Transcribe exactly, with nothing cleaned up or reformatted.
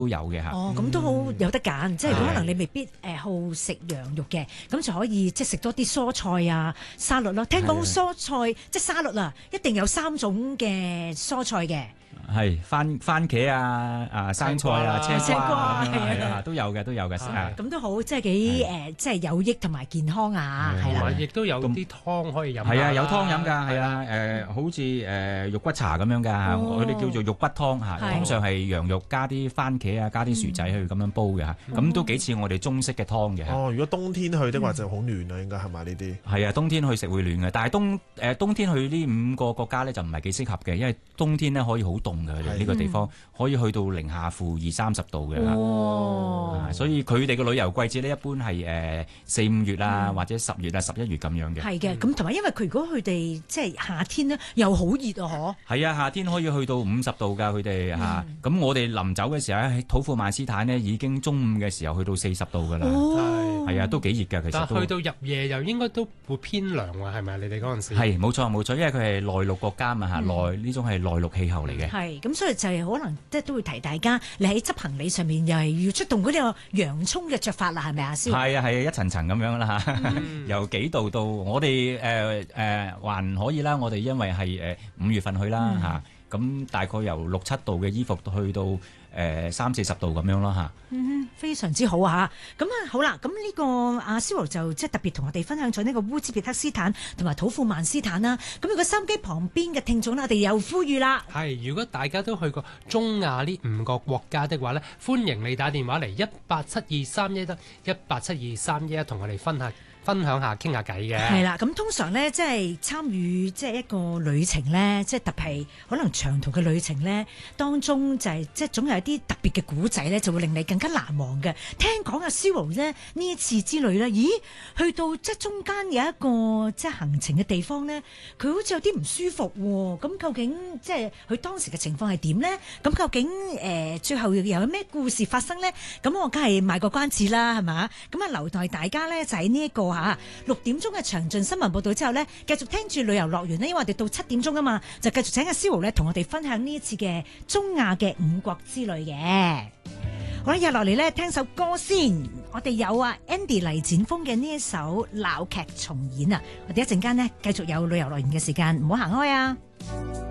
都有嘅嚇。 哦，咁都好有得揀，即係可能你未必誒好食羊肉嘅，咁就可以即係食多啲蔬菜啊、沙律咯。聽講蔬菜即係沙律啊，一定有三種嘅蔬菜嘅。 係番番茄啊、啊生菜啊、青瓜啊，係啊，都有嘅，都有嘅。 咁都好，即係幾誒，即係有益同埋健康啊，係啦。 亦都有啲湯可以飲。 係啊，有湯飲㗎，係啊，誒，好似誒肉骨茶咁樣㗎，我哋叫做肉骨湯嚇，通常係羊肉加啲番茄啊，加啲薯仔去咁樣煲嘅嚇，咁都幾似我哋中式嘅湯嘅。 哦，如果冬天去的話就好暖啊，應該係咪呢啲？係啊，冬天去食會暖嘅，但係冬誒冬天去呢五個國家咧就唔係幾適合嘅，因為冬天咧可以好凍嘅，佢哋呢個地方可以去到零下負二三十度嘅。哦，所以佢哋嘅旅遊季節咧一般係誒四五月啊，或者十月啊、十一月咁樣嘅。 係嘅，咁同埋因為佢如果佢哋即係夏天咧又好熱啊，嗬。係啊，夏天可以去到五十度㗎，佢哋嚇。咁我哋臨走嘅時候喺土庫曼斯坦呢，已經中午嘅時候去到四十度㗎啦。哦，係啊，都幾熱㗎，其實。 但去到入夜又應該都會偏涼喎，係咪？你哋嗰陣時係冇錯冇錯，因為佢係內陸國家嘛嚇，內呢種係內陸氣候嚟嘅。 係咁，所以就係可能即係都會提大家，你喺執行李上面又係要出動嗰啲洋葱嘅着法啦，係咪啊？蕭係啊係啊，一層層咁樣啦嚇，嗯、由幾度到我哋誒誒還可以啦，我哋因為係誒五月份去啦嚇，咁、嗯啊、大概由六七度嘅衣服去到誒三四十度咁樣咯嚇。 嗯，非常之好啊！咁啊好啦，咁呢個阿蕭羅就即係特別同我哋分享咗呢個烏茲別克斯坦同埋土庫曼斯坦啦。咁如果收音機旁邊嘅聽眾咧，我哋又呼籲啦。 係，如果大家都去過中亞呢五個國家的話咧，歡迎你打電話嚟一八七二三一一一八七二三一一同我哋分享。分享下傾下偈嘅係啦，咁通常咧，即係參與即係一個旅程咧，即係特別係可能長途嘅旅程咧，當中就係、是、即係總有一啲特別嘅古仔咧，就會令你更加難忘嘅。聽講阿 Cyril 咧呢一次之旅咧，咦，去到即係中間有一個即係行程嘅地方咧，佢好似有啲唔舒服喎。咁究竟即係佢當時嘅情況係點咧？咁究竟誒、呃、最後又有咩故事發生咧？咁我梗係賣個關子啦，係嘛？咁啊留待大家咧就喺呢一個。嚇六點鐘嘅詳盡新聞報導之後呢，繼續聽住旅遊樂園呢，因為我哋到七點鐘啊嘛，就繼續請阿蕭豪呢同我哋分享呢一次嘅中亞嘅五國之旅嘅。好啦，入落嚟呢，聽首歌先，我哋有啊 Andy 黎展峰嘅呢一首鬧劇重演啊，我哋一陣間呢，繼續有旅遊樂園嘅時間，唔好行開啊！